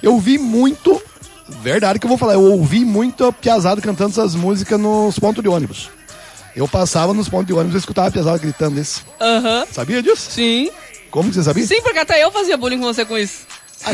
Eu vi muito, verdade que eu vou falar, eu ouvi muito a piazada cantando essas músicas nos pontos de ônibus. Eu passava nos pontos de ônibus e escutava a piazada gritando isso. Aham. Sabia disso? Sim. Como que você sabia? Sim, porque até eu fazia bullying com você com isso.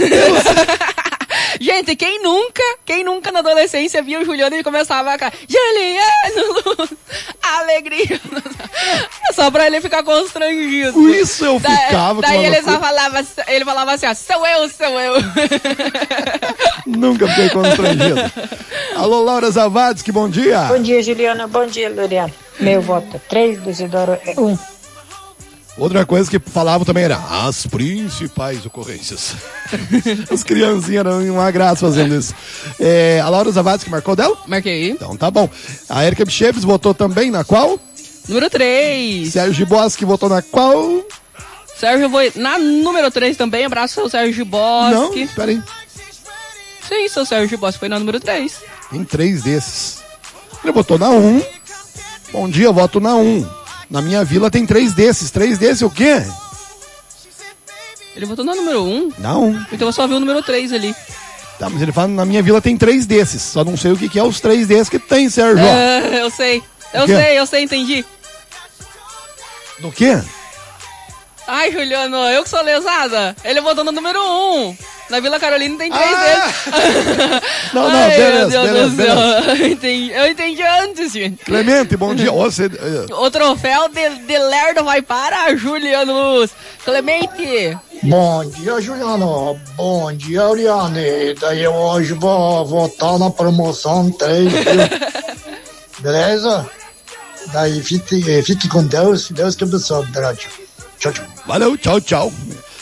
Gente, quem nunca na adolescência via o Juliano e começava a cantar Juliano, alegria. Só pra ele ficar constrangido. Por isso eu ficava daí com ele falava assim, ó, sou eu. Nunca fiquei constrangido. Alô, Laura Zavadski, bom dia. Bom dia, Juliana. Bom dia, Loriano. Meu voto é 3, do Isidoro é 1. Outra coisa que falavam também era as principais ocorrências. As criancinhas eram uma graça fazendo isso. A Laura Zavadski marcou dela? Marquei. Então tá bom. A Erika Bicheves votou também na qual? Número 3. Sérgio Giboski votou na qual? Sérgio foi na número 3 também. Abraço ao Sérgio Giboski. Não, peraí. Sim, seu Sérgio Giboski foi na número 3. Tem 3 desses. Ele votou na 1. Bom dia, eu voto na 1. Na minha vila tem 3 desses. 3 desses o quê? Ele votou na número 1? Na 1. Então eu só vi o número 3 ali. Tá, mas ele fala, na minha vila tem 3 desses. Só não sei o que é os 3 desses que tem, Sérgio. Eu sei. Eu sei, entendi. Do quê? Ai, Juliano, eu que sou lesada. Ele votou no número 1. Na Vila Carolina tem 3 deles. Não, ai, beleza, meu Deus do céu. beleza. Eu entendi antes, gente. Clemente, bom dia. O troféu de Lerdo vai para Juliano Luz. Clemente. Bom dia, Juliano. Bom dia, Oriane. Daí eu hoje vou votar na promoção 3, viu? Beleza? Daí fique com Deus. Deus que abençoe. Tchau, tchau. Valeu, tchau.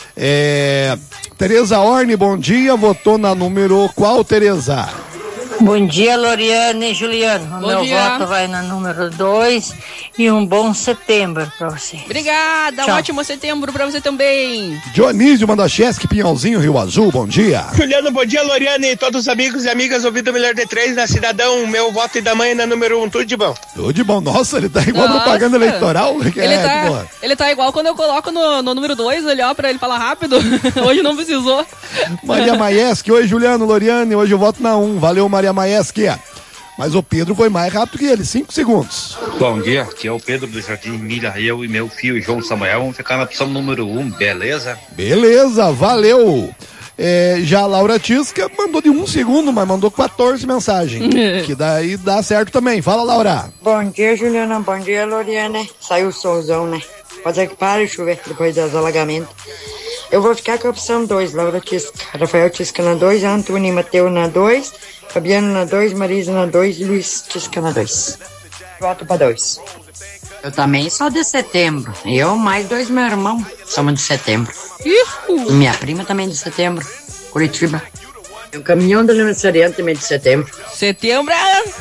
Tereza Orne, bom dia. Votou na número qual, Tereza? Bom dia, Loriane e Juliano. O meu voto vai na número 2 e um bom setembro pra você. Obrigada, Tchau. um ótimo setembro pra você também. Dionísio Mandacheski, Pinhalzinho, Rio Azul, bom dia. Juliano, bom dia, Loriane e todos os amigos e amigas ouvindo o Melhor de 3 na Cidadão. Meu voto e da manhã na número 1, tudo de bom. Tudo de bom. Nossa, ele tá igual propaganda eleitoral. Ele tá igual quando eu coloco no número 2 ali, ó, pra ele falar rápido. Hoje não precisou. Maria Maieski, oi Juliano, Loriane, hoje eu voto na 1. Valeu, Maria Maieski. Mas o Pedro foi mais rápido que ele, 5 segundos. Bom dia, aqui é o Pedro do Jardim Milha. Eu e meu filho João Samuel vamos ficar na opção número 1, beleza? Beleza, valeu. Já a Laura Tisca mandou de 1 segundo, mas mandou 14 mensagens. Que daí dá certo também. Fala, Laura. Bom dia, Juliana. Bom dia, Loriane. Saiu o solzão, né? Pode ser que pare de chover depois dos alagamentos. Eu vou ficar com a opção 2, Laura Tisca. Rafael Tisca na 2, Antônio Mateu na 2, Fabiano na 2, Marisa na 2 e Luiz Tisca na 2. Voto pra 2. Eu também sou de setembro. Eu mais 2 meu irmão somos de setembro. Isso! E minha prima também de setembro. Curitiba. O caminhão do aniversariante também de setembro. Setembro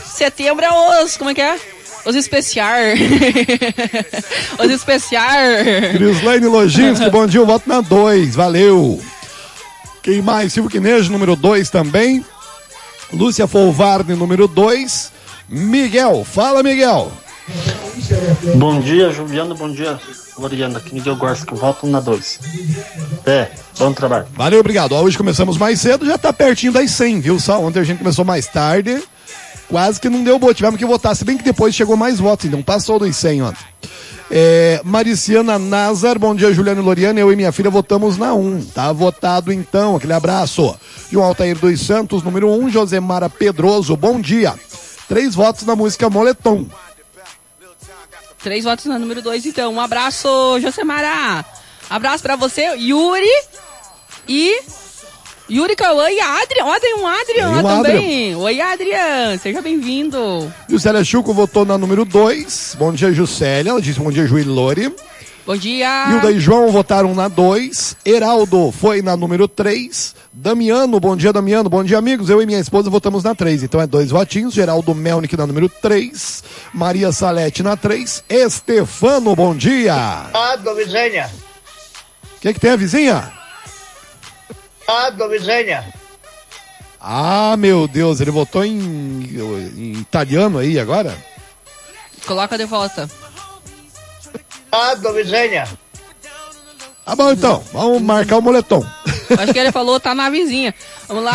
é os... Como é que é? Os especial. Os especial. Crislaine Lojinski, bom dia, eu voto na 2, valeu. Quem mais? Silvio Quinejo, número 2 também. Lúcia Folvarne, número 2. Miguel, fala Miguel. Bom dia, Juliano, bom dia, Loriana, aqui Miguel Gorski, voto na 2. Bom trabalho. Valeu, obrigado. Hoje começamos mais cedo, já tá pertinho das 100, viu? Só ontem a gente começou mais tarde. Quase que não deu boa, tivemos que votar, se bem que depois chegou mais votos, então passou dos 100 ontem. Mariciana Nazar, bom dia, Juliano e Loriana, eu e minha filha votamos na 1, tá votado então, aquele abraço. João Altair dos Santos, número 1, Josemara Pedroso, bom dia. 3 votos na música Moletom. 3 votos na número 2, então, um abraço, Josemara. Abraço pra você, Yuri Cauã e Adrian. Ó, tem um Adrian lá também. Oi, Adrian. Seja bem-vindo. Juscelia Chuco votou na número 2. Bom dia, Juscelia. Ela disse bom dia, Ju e Lori. Bom dia. Hilda e João votaram na 2. Heraldo foi na número 3. Damiano, bom dia, Damiano. Bom dia, amigos. Eu e minha esposa votamos na 3. Então é 2 votinhos. Geraldo Melnick na número 3. Maria Salete na 3. Estefano, bom dia. Vizinha. O que tem a vizinha? Vizinha. Ah, meu Deus, ele votou em italiano aí agora? Coloca de volta. Vizinha. Tá bom então, vamos marcar o moletom. Acho que ele falou tá na vizinha. Vamos lá.